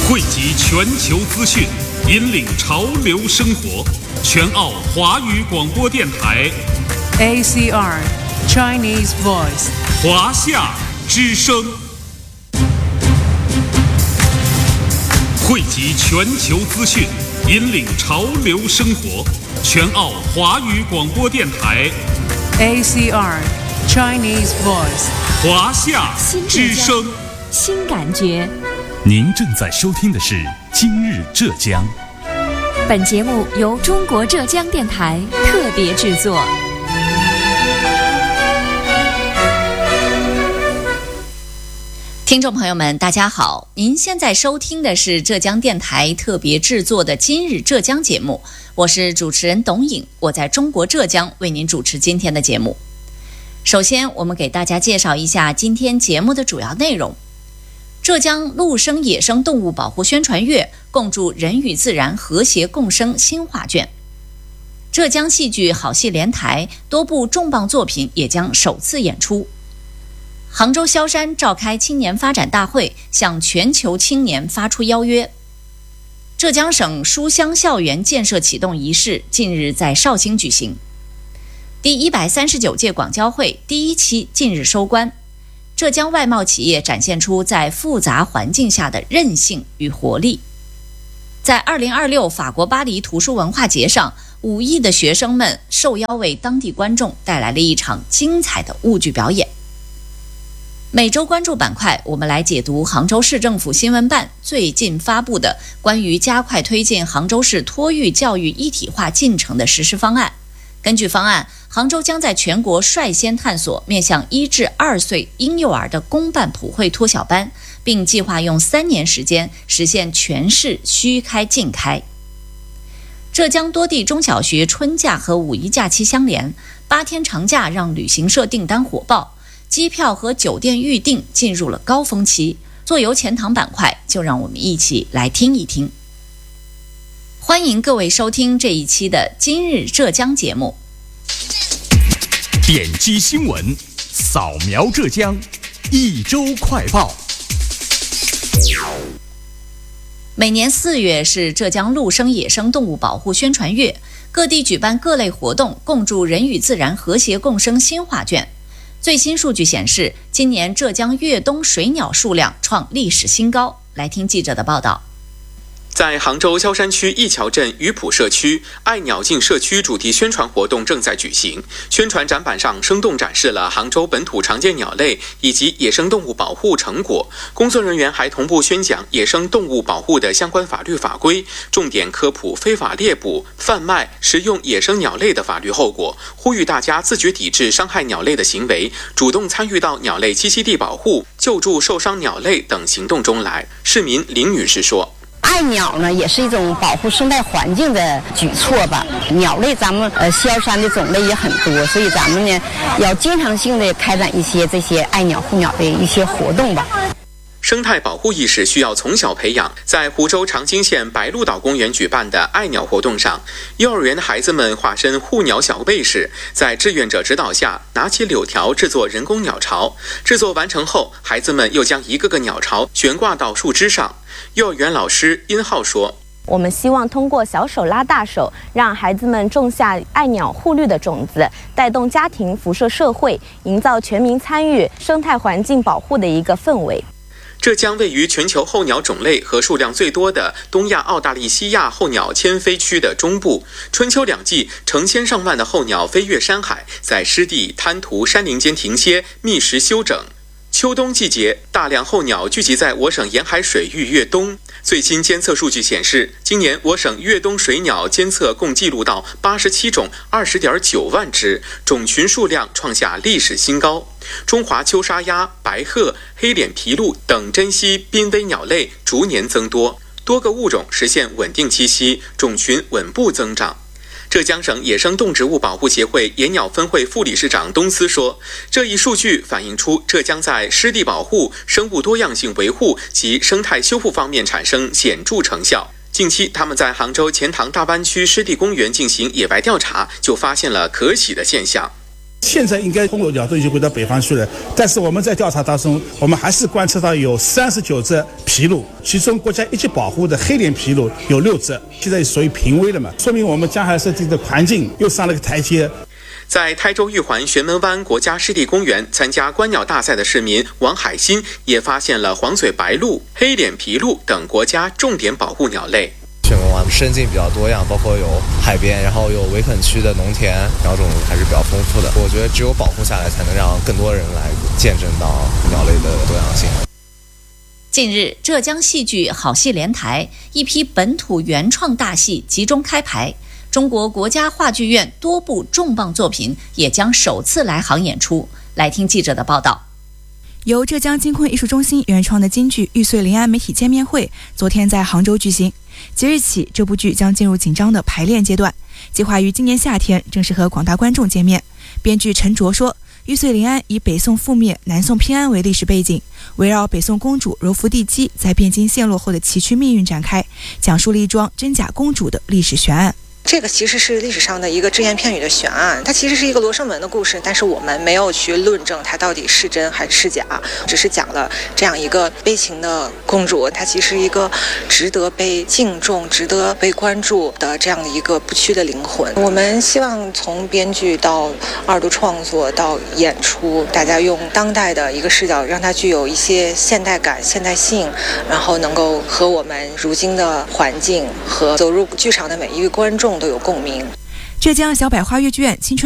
汇集全球资讯，引领潮流生活。全澳华语广播电台 ACR Chinese Voice 华夏之声，汇集全球资讯，引领潮流生活。全澳华语广播电台 ACR Chinese Voice 华夏之声， 新感觉。 您正在收听的是《今日浙江》。 本节目由中国浙江电台特别制作。听众朋友们，大家好，您现在收听的是浙江电台特别制作的《今日浙江》节目，我是主持人董颖，我在中国浙江为您主持今天的节目。首先，我们给大家介绍一下今天节目的主要内容。浙江陆生野生动物保护宣传月，共筑人与自然和谐共生新画卷。浙江戏剧好戏连台，多部重磅作品也将首次演出。杭州萧山召开青年发展大会，向全球青年发出邀约。浙江省书香校园建设启动仪式近日在绍兴举行。第139届广交会第1期近日收官。浙江外贸企业展现出在复杂环境下的韧性与活力。在2026法国巴黎图书文化节上，5亿的学生们受邀为当地观众带来了一场精彩的物剧表演。每周关注板块，我们来解读杭州市政府新闻办最近发布的关于加快推进杭州市托育教育一体化进程的实施方案。根据方案，杭州将在全国率先探索面向1至2岁婴幼儿的公办普惠托小班，并计划用3年时间实现全市虚开尽开。浙江多地中小学春假和五一假期相连，8天长假让旅行社订单火爆，机票和酒店预订进入了高峰期。做游钱塘板块，就让我们一起来听一听。欢迎各位收听这一期的今日浙江节目。 点击新闻，扫描浙江，一周快报。 每年4月是浙江陆生野生动物保护宣传月，各地举办各类活动，共筑人与自然和谐共生新画卷。最新数据显示，今年浙江越冬水鸟数量创历史新高。来听记者的报道。 在杭州萧山区一桥镇鱼浦社区，爱鸟境社区主题宣传活动正在举行。宣传展板上生动展示了杭州本土常见鸟类以及野生动物保护成果。工作人员还同步宣讲野生动物保护的相关法律法规，重点科普非法猎捕、贩卖、食用野生鸟类的法律后果，呼吁大家自觉抵制伤害鸟类的行为，主动参与到鸟类栖息地保护、救助受伤鸟类等行动中来。市民林女士说， 爱鸟呢，也是一种保护生态环境的举措吧。鸟类咱们萧山的种类也很多，所以咱们呢要经常性的开展一些这些爱鸟护鸟的一些活动吧。 生态保护意识需要从小培养。在湖州长兴县白鹭岛公园举办的爱鸟活动上，幼儿园的孩子们化身护鸟小卫士，在志愿者指导下拿起柳条制作人工鸟巢。制作完成后，孩子们又将一个个鸟巢悬挂到树枝上。幼儿园老师殷浩说， 我们希望通过小手拉大手，让孩子们种下爱鸟护绿的种子，带动家庭辐射社会，营造全民参与生态环境保护的一个氛围。 浙江位于全球候鸟种类和数量最多的东亚澳大利西亚候鸟迁飞区的中部，春秋两季成千上万的候鸟飞越山海，在湿地、滩涂、山林间停歇、觅食休整。秋冬季节，大量候鸟聚集在我省沿海水域越冬。最新监测数据显示，今年我省越冬水鸟监测共记录到87种，20.9万只，种群数量创下历史新高。中华秋沙鸭、白鹤、黑脸琵鹭等珍稀濒危鸟类逐年增多，多个物种实现稳定栖息，种群稳步增长。浙江省野生动植物保护协会野鸟分会副理事长东思说，这一数据反映出浙江在湿地保护、生物多样性维护及生态修复方面产生显著成效。近期，他们在杭州钱塘大湾区湿地公园进行野外调查，就发现了可喜的现象。 现在应该候鸟都已经回到北方去了，但是我们在调查当中，我们还是观测到有39只麋鹿，其中国家一级保护的黑脸麋鹿有6只，现在属于濒危了嘛，说明我们江海湿地的环境又上了个台阶。 在台州玉环玄门湾国家湿地公园参加观鸟大赛的市民王海新也发现了黄嘴白鹭、黑脸麋鹿等国家重点保护鸟类。 玄门湾生境比较多样，包括有海边，然后有围垦区的农田，鸟种还是比较丰富的。我觉得只有保护下来，才能让更多人来见证到鸟类的多样性。 近日，浙江戏剧好戏连台，一批本土原创大戏集中开排。中国国家话剧院多部重磅作品也将首次来杭演出。来听记者的报道。 由浙江金昆艺术中心原创的京剧《玉碎临安》媒体见面会昨天在杭州举行。即日起，这部剧将进入紧张的排练阶段，计划于今年夏天正式和广大观众见面。编剧陈卓说，《玉碎临安》以北宋覆灭、南宋偏安为历史背景，围绕北宋公主柔服帝姬在汴京陷落后的崎岖命运展开，讲述了一桩真假公主的历史悬案。 这个其实是历史上的一个只言片语的悬案，它其实是一个罗生门的故事，但是我们没有去论证它到底是真还是假，只是讲了这样一个悲情的公主，她其实是一个值得被敬重、值得被关注的这样的一个不屈的灵魂。我们希望从编剧到二度创作到演出，大家用当代的一个视角，让它具有一些现代感、现代性，然后能够和我们如今的环境和走入剧场的每一位观众都有共鸣。 浙江小百花越剧院青春